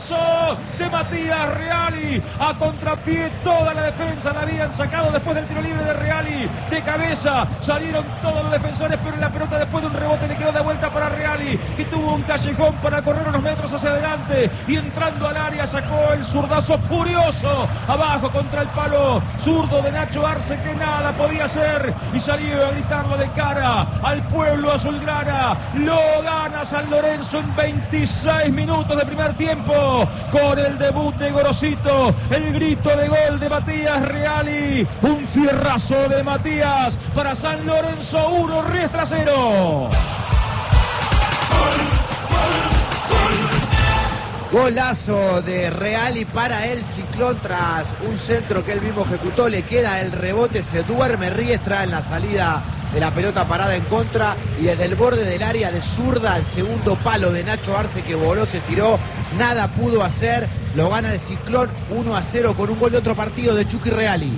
Lorenzo de Matías Reali. A contrapié toda la defensa la habían sacado después del tiro libre de Reali. De cabeza salieron todos los defensores, pero la pelota después de un rebote le quedó de vuelta para Reali, que tuvo un callejón para correr unos metros hacia adelante y entrando al área sacó el zurdazo furioso abajo contra el palo zurdo de Nacho Arce, que nada podía hacer y salió a gritarlo de cara al pueblo azulgrana. Lo gana San Lorenzo en 26 minutos de primer tiempo con el debut de Gorosito, el grito de gol de Matías Reali, un fierrazo de Matías para San Lorenzo 1, Riestra 0. Golazo de Reali para el Ciclón tras un centro que él mismo ejecutó. Le queda el rebote, se duerme Riestra en la salida de la pelota parada en contra y desde el borde del área de zurda al segundo palo de Nacho Arce, que voló, se tiró, nada pudo hacer. Lo gana el Ciclón 1-0 con un gol de otro partido de Chucky Reali.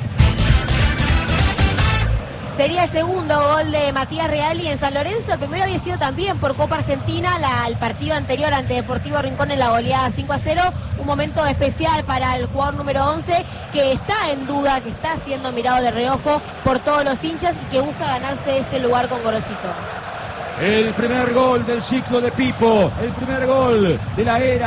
Sería el segundo gol de Matías Reali en San Lorenzo. El primero había sido también por Copa Argentina, el partido anterior ante Deportivo Rincón en la goleada 5-0. Un momento especial para el jugador número 11, que está en duda, que está siendo mirado de reojo por todos los hinchas y que busca ganarse este lugar con Gorosito. El primer gol del ciclo de Pipo, el primer gol de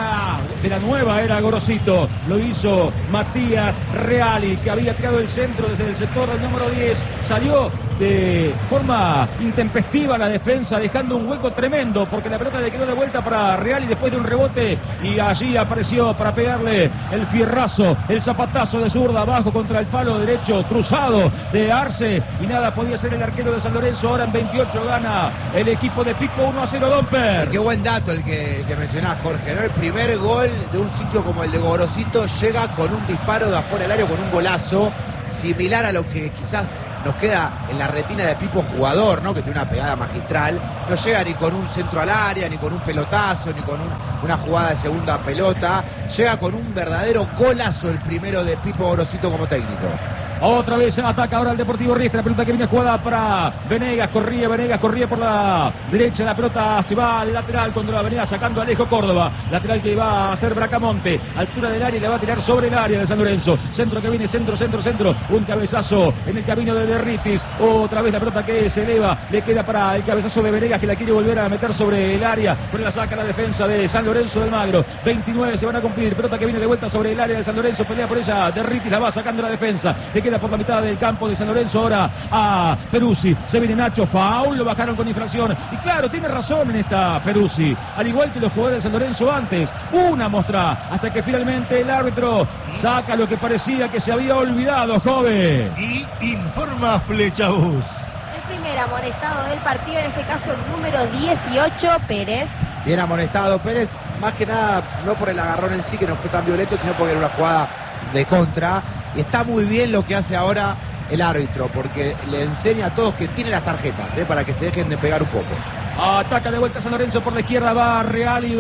la nueva era Gorosito, lo hizo Matías Reali, que había tirado el centro desde el sector del número 10, salió de forma intempestiva la defensa, dejando un hueco tremendo, porque la pelota le quedó de vuelta para Reali después de un rebote, y allí apareció para pegarle el fierrazo, el zapatazo de zurda abajo contra el palo derecho cruzado de Arce, y nada podía ser el arquero de San Lorenzo. Ahora en 28 gana el equipo de Pipo 1-0, Domper. Qué buen dato el que mencionás, Jorge, ¿no? El primer gol de un ciclo como el de Gorosito llega con un disparo de afuera del área, con un golazo similar a lo que quizás nos queda en la retina de Pipo jugador, ¿no? Que tiene una pegada magistral. No llega ni con un centro al área, ni con un pelotazo, ni con una jugada de segunda pelota. Llega con un verdadero golazo el primero de Pipo Gorosito como técnico. Otra vez ataca ahora el Deportivo Riestra, la pelota que viene jugada para Venegas, corría por la derecha, la pelota se va al lateral cuando la venía sacando Alejo Córdoba, lateral que va a hacer Bracamonte, altura del área y le va a tirar sobre el área de San Lorenzo, centro que viene, centro, un cabezazo en el camino de Derritis, otra vez la pelota que se eleva, le queda para el cabezazo de Venegas, que la quiere volver a meter sobre el área, pero la saca la defensa de San Lorenzo del Magro. 29 se van a cumplir, pelota que viene de vuelta sobre el área de San Lorenzo, pelea por ella Derritis, la va sacando la defensa, le queda por la mitad del campo de San Lorenzo ahora a Peruzzi, se viene Nacho, faul, lo bajaron con infracción, y claro, tiene razón en esta Peruzzi, al igual que los jugadores de San Lorenzo antes, una muestra, hasta que finalmente el árbitro saca lo que parecía que se había olvidado, joven. Y informa Flechabús. El primer amonestado del partido, en este caso el número 18, Pérez. Bien amonestado Pérez, más que nada no por el agarrón en sí, que no fue tan violento, sino porque era una jugada de contra. Y está muy bien lo que hace ahora el árbitro, porque le enseña a todos que tiene las tarjetas, para que se dejen de pegar un poco. Ataca de vuelta San Lorenzo por la izquierda, va Reali,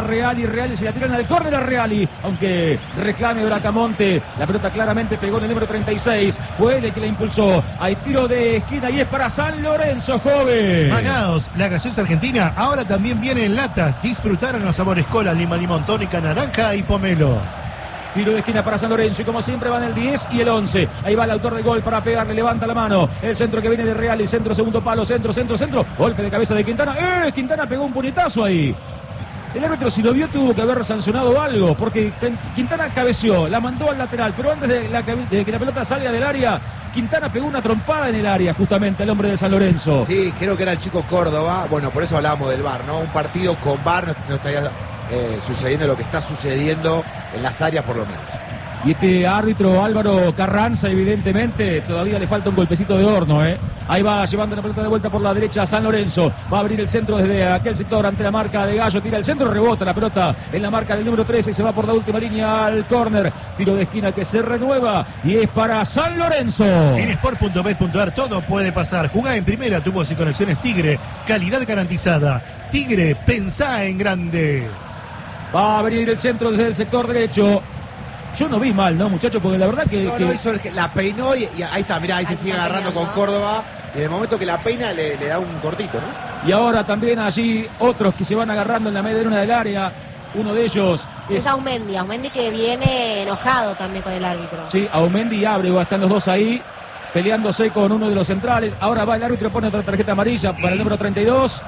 se la tiran al córner a Reali, aunque reclame Bracamonte, la pelota claramente pegó en el número 36, fue el que la impulsó, hay tiro de esquina y es para San Lorenzo, joven. Manaos, la gaseosa argentina ahora también viene en lata, disfrutaron los sabores cola, lima, limón, tónica, naranja y pomelo. Tiro de esquina para San Lorenzo y como siempre van el 10 y el 11. Ahí va el autor de gol para pegarle, levanta la mano. El centro que viene de Reali, centro, segundo palo, centro. Golpe de cabeza de Quintana. Quintana pegó un puñetazo ahí. El árbitro, si lo vio, tuvo que haber sancionado algo, porque Quintana cabeció, la mandó al lateral, pero antes de que la pelota salga del área, Quintana pegó una trompada en el área, justamente, al hombre de San Lorenzo. Sí, creo que era el chico Córdoba. Bueno, por eso hablábamos del VAR, ¿no? Un partido con VAR no estaría sucediendo lo que está sucediendo en las áreas, por lo menos. Y este árbitro Álvaro Carranza, evidentemente, todavía le falta un golpecito de horno, Ahí va llevando la pelota de vuelta por la derecha a San Lorenzo. Va a abrir el centro desde aquel sector ante la marca de Gallo. Tira el centro, rebota la pelota en la marca del número 13 y se va por la última línea al córner. Tiro de esquina que se renueva y es para San Lorenzo. En sport.bet.ar todo puede pasar. Jugá en primera, tubos y conexiones Tigre. Calidad garantizada. Tigre, pensá en grande. Va a abrir el centro desde el sector derecho. Yo no vi mal, ¿no, muchachos? Porque la verdad que... No hizo la peinó y ahí está, mirá, ahí se sigue agarrando con Córdoba. Y en el momento que la peina le da un cortito, ¿no? Y ahora también allí otros que se van agarrando en la mediana del área. Uno de ellos Es Aumendi que viene enojado también con el árbitro. Sí, Aumendi y Ábrego están los dos ahí peleándose con uno de los centrales. Ahora va el árbitro, pone otra tarjeta amarilla para el número 32.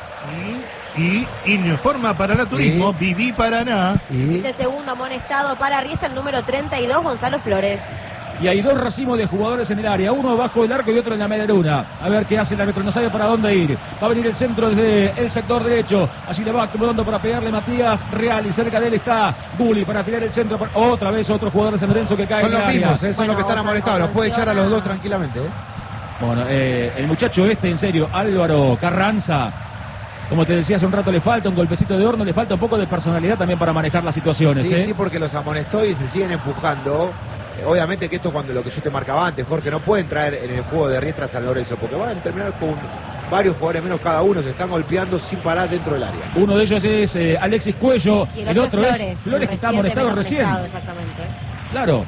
Y informa para la Turismo, Viví Paraná. Ese segundo amonestado para Riestra, el número 32, Gonzalo Flores. Y hay dos racimos de jugadores en el área, uno bajo el arco y otro en la media luna. A ver qué hace el árbitro, no sabe para dónde ir. Va a venir el centro desde el sector derecho. Así le va acomodando para pegarle Matías Real. Y cerca de él está Gulli para tirar el centro. Otra vez otro jugador de San Lorenzo que cae son en el los área. mismos, son los que están amonestados. Los puede echar a los dos tranquilamente. Bueno, el muchacho en serio, Álvaro Carranza. Como te decía hace un rato, le falta un golpecito de horno, le falta un poco de personalidad también para manejar las situaciones. Sí, porque los amonestó y se siguen empujando. Obviamente que esto cuando lo que yo te marcaba antes, Jorge, no pueden traer en el juego de Riestra a San Lorenzo, porque van a terminar con varios jugadores menos cada uno, se están golpeando sin parar dentro del área. Uno de ellos es Alexis Cuello, y el otro es Flores, que está amonestado recién. Exactamente. Claro.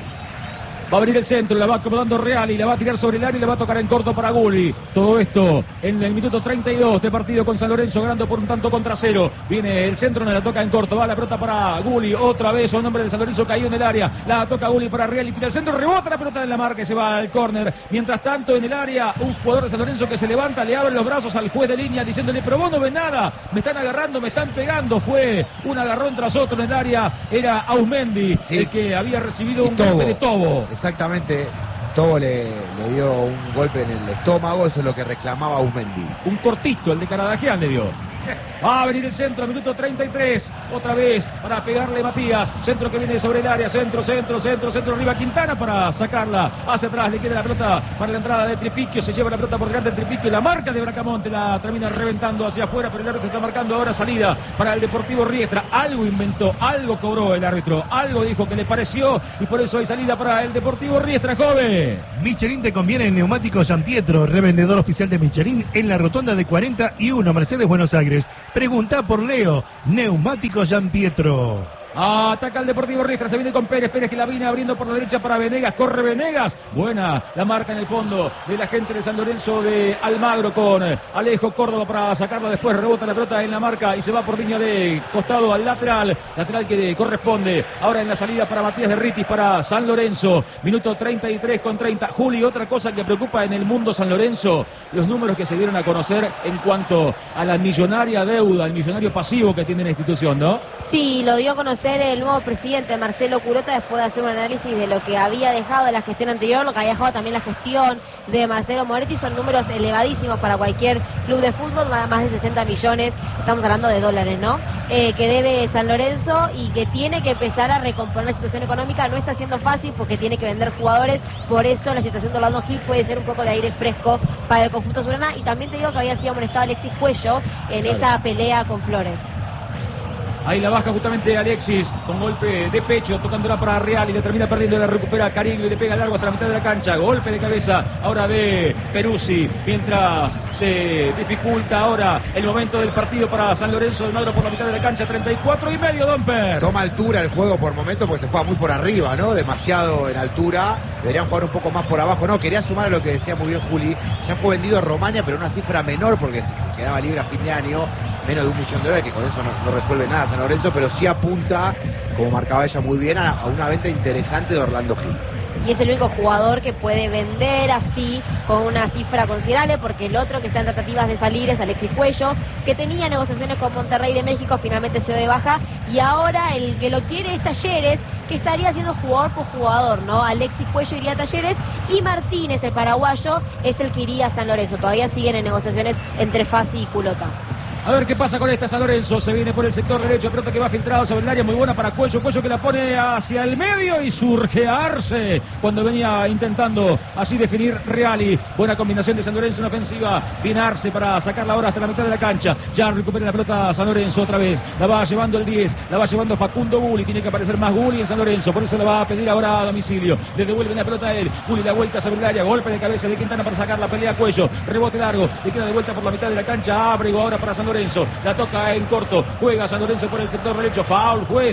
Va a venir el centro, la va acomodando Real y la va a tirar sobre el área y la va a tocar en corto para Gulli. Todo esto en el minuto 32 de partido con San Lorenzo, ganando por un tanto contra cero. Viene el centro, no la toca en corto, va la pelota para Gulli. Otra vez un hombre de San Lorenzo caído en el área. La toca Gulli para Real y tira el centro, rebota la pelota en la marca y se va al córner. Mientras tanto en el área, un jugador de San Lorenzo que se levanta, le abre los brazos al juez de línea diciéndole, pero vos no ves nada, me están agarrando, me están pegando. Fue un agarrón tras otro en el área. Era Aumendi, el que había recibido un golpe de Tobo. Exactamente. Tobo le dio un golpe en el estómago, eso es lo que reclamaba Aumendi. Un cortito, el de Caradagian le dio. Va a venir el centro, minuto 33. Otra vez para pegarle Matías. Centro que viene sobre el área. Centro, arriba Quintana para sacarla hacia atrás. Le queda la pelota para la entrada de Tripiquio. Se lleva la pelota por delante de Tripiquio. Y la marca de Bracamonte la termina reventando hacia afuera. Pero el árbitro está marcando ahora salida para el Deportivo Riestra. Algo inventó, algo cobró el árbitro. Algo dijo que le pareció. Y por eso hay salida para el Deportivo Riestra, joven. Michelin te conviene en Neumáticos San Pietro, revendedor oficial de Michelin en la rotonda de 41 Mercedes Buenos Aires. Pregunta por Leo, Neumáticos San Pietro. Ataca el Deportivo Riestra, se viene con Pérez que la viene abriendo por la derecha para Venegas, corre Venegas, buena la marca en el fondo de la gente de San Lorenzo de Almagro con Alejo Córdoba para sacarla, después rebota la pelota en la marca y se va por línea de costado al lateral que corresponde ahora en la salida para Matías de Ritis para San Lorenzo, minuto 33 con 30. Juli, otra cosa que preocupa en el mundo San Lorenzo, los números que se dieron a conocer en cuanto a la millonaria deuda, el millonario pasivo que tiene la institución, ¿no? Sí, lo dio a conocer el nuevo presidente Marcelo Curota después de hacer un análisis de lo que había dejado la gestión anterior, lo que había dejado también la gestión de Marcelo Moretti. Son números elevadísimos para cualquier club de fútbol, más de 60 millones, estamos hablando de dólares, ¿no? Que debe San Lorenzo y que tiene que empezar a recomponer la situación económica. No está siendo fácil porque tiene que vender jugadores, por eso la situación de Orlando Gil puede ser un poco de aire fresco para el conjunto azulgrana. Y también te digo que había sido amonestado Alexis Cuello en esa pelea con Flores. Ahí la baja justamente Alexis con golpe de pecho, tocándola para Real y la termina perdiendo, la recupera Cariglio y le pega largo hasta la mitad de la cancha. Golpe de cabeza ahora de Peruzzi, mientras se dificulta ahora el momento del partido para San Lorenzo de Almagro por la mitad de la cancha, 34,5, Domper. Toma altura el juego por momento porque se juega muy por arriba, ¿no? Demasiado en altura, deberían jugar un poco más por abajo. No, quería sumar a lo que decía muy bien Juli, ya fue vendido a Romania, pero una cifra menor porque quedaba libre a fin de año, menos de $1 millón, que con eso no resuelve nada San Lorenzo, pero sí apunta, como marcaba ella muy bien, a una venta interesante de Orlando Gil. Y es el único jugador que puede vender así con una cifra considerable, porque el otro que está en tratativas de salir es Alexis Cuello, que tenía negociaciones con Monterrey de México, finalmente se dio de baja, y ahora el que lo quiere es Talleres, que estaría siendo jugador por jugador, ¿no? Alexis Cuello iría a Talleres y Martínez, el paraguayo, es el que iría a San Lorenzo. Todavía siguen en negociaciones entre Fassi y Culota. A ver qué pasa con esta San Lorenzo. Se viene por el sector derecho. Pelota que va filtrado sobre el área. Muy buena para Cuello. Cuello que la pone hacia el medio y surge a Arce cuando venía intentando así definir Reali. Buena combinación de San Lorenzo en ofensiva. Viene Arce para sacarla ahora hasta la mitad de la cancha. Ya recupera la pelota San Lorenzo otra vez. La va llevando el 10. La va llevando Facundo Gulli. Tiene que aparecer más Gulli en San Lorenzo. Por eso la va a pedir ahora a domicilio. Le devuelve la pelota a él. Gulli la vuelta sobre el área. Golpe de cabeza de Quintana para sacar la pelea a Cuello. Rebote largo. Le queda de vuelta por la mitad de la cancha. Ábrego ahora para San Lorenzo. La toca en corto. Juega San Lorenzo por el sector derecho. Foul, juez.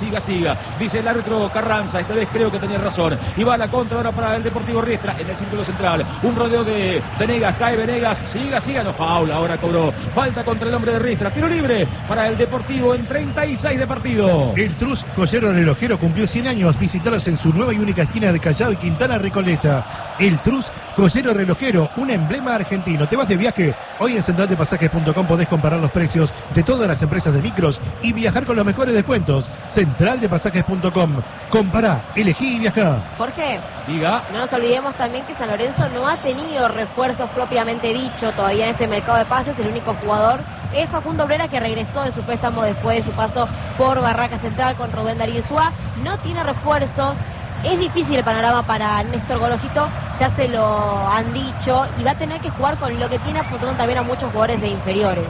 siga. Dice el árbitro Carranza, esta vez creo que tenía razón. Y va a la contra ahora para el Deportivo Riestra en el círculo central. Un rodeo de Venegas, cae Venegas, siga, no faula, ahora cobró. Falta contra el hombre de Riestra. Tiro libre para el Deportivo en 36 de partido. El Trus Joyero Relojero cumplió 100 años. Visitaros en su nueva y única esquina de Callao y Quintana Recoleta. El Trus Joyero Relojero, un emblema argentino. ¿Te vas de viaje? Hoy en centraldepasajes.com podés comparar los precios de todas las empresas de micros y viajar con los mejores descuentos. Centraldepasajes.com. Compará, elegí y viajá. Jorge, diga. No nos olvidemos también que San Lorenzo no ha tenido refuerzos propiamente dicho todavía en este mercado de pases. El único jugador es Facundo Obrera, que regresó de su préstamo después de su paso por Barraca Central con Rubén Darío Insúa. No tiene refuerzos. Es difícil el panorama para Néstor Gorosito, ya se lo han dicho, y va a tener que jugar con lo que tiene, apuntando también a muchos jugadores de inferiores.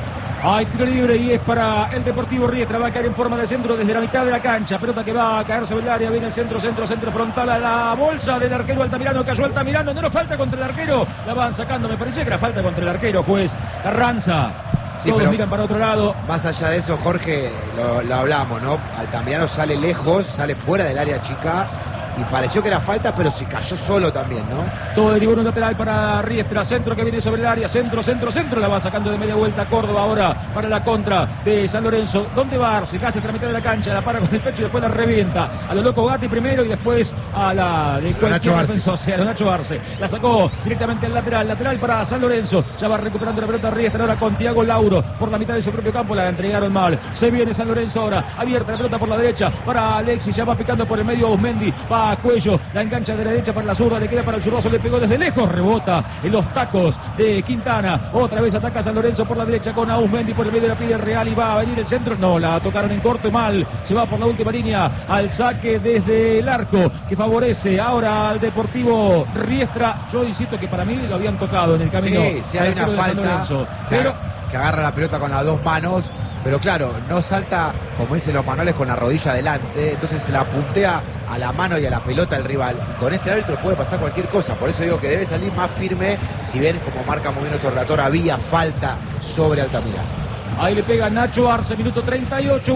Hay tiro libre y es para el Deportivo Riestra. Va a caer en forma de centro desde la mitad de la cancha. Pelota que va a caer sobre el área. Viene el centro frontal a la bolsa del arquero Altamirano. Cayó Altamirano. No nos falta contra el arquero. La van sacando. Me parecía que era falta contra el arquero, juez Carranza. Sí, todos miran para otro lado. Más allá de eso, Jorge, lo hablamos, ¿no? Altamirano sale lejos, sale fuera del área chica. Y pareció que era falta, pero se cayó solo también, ¿no? Todo derivó en un lateral para Riestra. Centro que viene sobre el área. Centro. La va sacando de media vuelta Córdoba ahora para la contra de San Lorenzo. ¿Dónde va Arce? Casi entre la mitad de la cancha. La para con el pecho y después la revienta. A lo loco Gatti primero y después a la de Nacho Arce. O sea, Nacho Arce. La sacó directamente al lateral. Lateral para San Lorenzo. Ya va recuperando la pelota Riestra ahora con Thiago Lauro. Por la mitad de su propio campo la entregaron mal. Se viene San Lorenzo ahora. Abierta la pelota por la derecha para Alexis. Ya va picando por el medio Osmendi. Va a Cuello. La engancha de la derecha para la zurda. Le queda para el zurdazo. Le pegó desde lejos. Rebota en los tacos de Quintana. Otra vez ataca San Lorenzo por la derecha con Ausmendi por el medio de la pide Real. Y va a venir el centro. No, la tocaron en corto y mal. Se va por la última línea al saque desde el arco que favorece ahora al Deportivo Riestra. Yo insisto que para mí lo habían tocado en el camino. Sí, hay una falta. Pero que agarra la pelota con las dos manos. Pero claro, no salta, como dicen los manuales, con la rodilla adelante. Entonces se la puntea a la mano y a la pelota del rival. Y con este árbitro puede pasar cualquier cosa. Por eso digo que debe salir más firme. Si bien, como marca muy bien nuestro relator, había falta sobre Altamirano. Ahí le pega Nacho Arce, minuto 38.